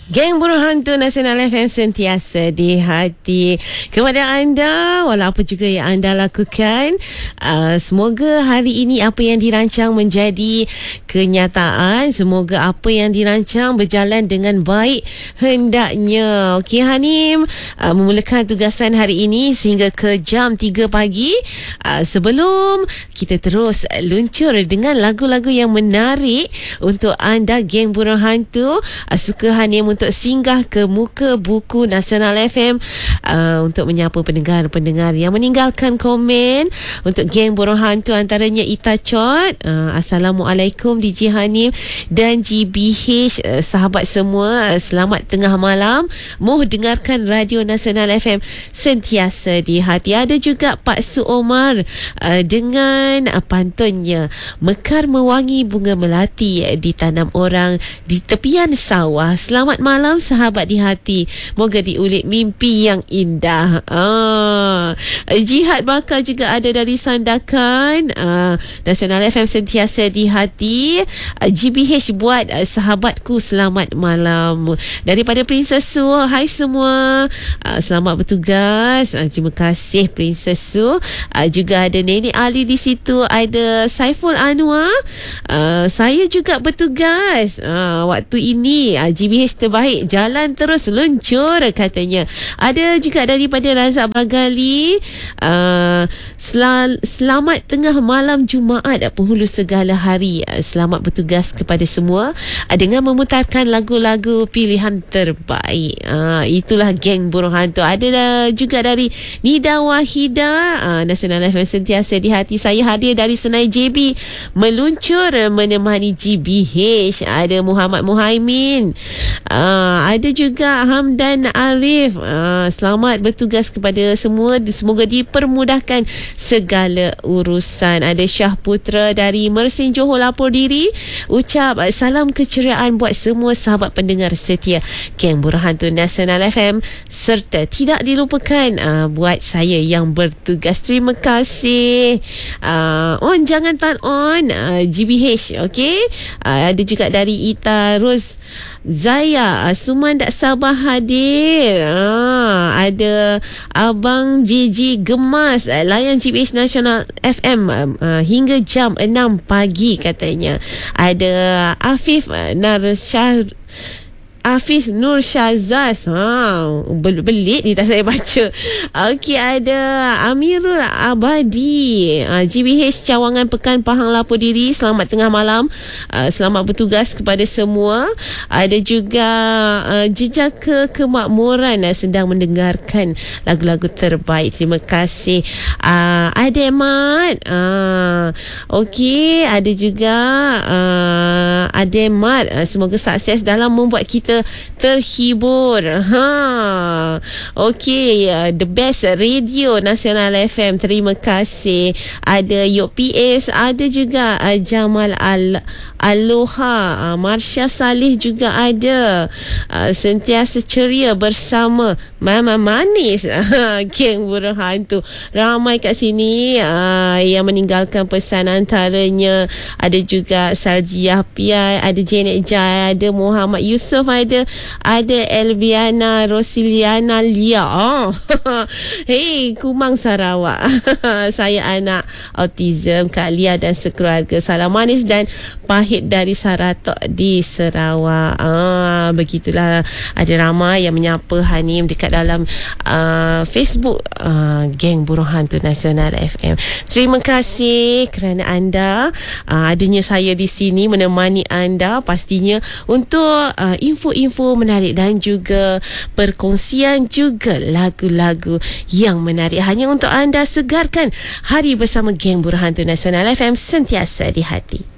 Geng Burung Hantu Nasional FM sentiasa di hati. Kepada anda, walau apa juga yang anda lakukan, semoga hari ini apa yang dirancang menjadi kenyataan. Semoga apa yang dirancang berjalan dengan baik hendaknya. Okey Hanim, memulakan tugasan hari ini sehingga ke jam 3 pagi. Sebelum kita terus luncur dengan lagu-lagu yang menarik untuk anda, Geng Burung Hantu, suka Hanim untuk singgah ke muka buku Nasional FM untuk menyapa pendengar-pendengar yang meninggalkan komen untuk Geng Burung Hantu, antaranya Ita Chot. Assalamualaikum DJ Hanim dan GBH, sahabat semua, selamat tengah malam. Mohon dengarkan Radio Nasional FM sentiasa di hati. Ada juga Pak Su Omar dengan pantunnya, mekar mewangi bunga melati ditanam orang di tepian sawah. Selamat malam sahabat di hati, moga diulik mimpi yang indah. Jihad Bakar juga ada dari Sandakan. Nasional FM sentiasa di hati. GBH buat sahabatku selamat malam. Daripada Princess Su, hai semua, selamat bertugas. Terima kasih Princess Su. Juga ada Nenek Ali di situ, ada Saiful Anwar. Saya juga bertugas waktu ini. GBH terbaik, jalan terus luncur katanya. Ada juga daripada Razak Bagali, selamat tengah malam Jumaat penghulu segala hari. Selamat bertugas kepada semua dengan memutarkan lagu-lagu pilihan terbaik. Itulah Geng Burung Hantu. Ada juga dari Nida Wahida, Nasional FM sentiasa di hati. Saya hadir dari Senai JB meluncur menemani GBH. Ada Muhammad Muhaimin, ada juga Hamdan Arif. Selamat bertugas kepada semua, semoga dipermudahkan segala urusan. Ada Syah Putra dari Mersin Johor lapor diri, ucap salam keceriaan buat semua sahabat pendengar setia Geng Burung Hantu Nasional FM, serta tidak dilupakan buat saya yang bertugas. Terima kasih. On jangan turn on GBH. okey. Ada juga dari Ita Rose Zaya, Suman tak sabar hadir. Ada Abang JJ Gemas, layan GBH Nasional FM hingga jam 6 pagi katanya. Ada Hafiz Nur Syazaz. Belit ni dah saya baca. Okey, ada Amirul Abadi, GBH Cawangan Pekan Pahang lapor diri. Selamat tengah malam. Selamat bertugas kepada semua. Ada juga Jejaka Kemakmuran sedang mendengarkan lagu-lagu terbaik. Terima kasih. Ada Mat. Okey, ada juga Ademat. Semoga sukses dalam membuat kita terhibur. Okey, the best radio Nasional FM. Terima kasih. Ada Yok PS, ada juga Jamal Aloha, Marsha Salih juga ada. Sentiasa ceria bersama Mama Manis. Geng Burung Hantu ramai kat sini yang meninggalkan pesan, antaranya ada juga Saljiah Piai, ada Janet Jai, ada Muhammad Yusof, ada Elviana Rosiliana Lia. Hei, Kumang Sarawak. Saya anak autism, Kak Lia dan sekeluarga. Salam manis dan pahit dari Saratok di Sarawak. Begitulah, ada ramai yang menyapa Hanim dekat dalam Facebook Geng Burung Hantu Nasional FM. Terima kasih kerana anda adanya saya di sini menemani anda, pastinya untuk info-info menarik dan juga perkongsian juga lagu-lagu yang menarik hanya untuk anda segarkan hari bersama Geng Burung Hantu Nasional FM sentiasa di hati.